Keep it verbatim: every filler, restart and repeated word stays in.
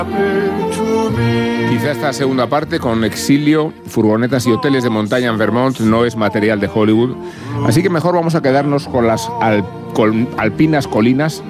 Quizá esta segunda parte, con exilio, furgonetas y hoteles de montaña en Vermont, no es material de Hollywood. Así que mejor vamos a quedarnos con las al, con alpinas colinas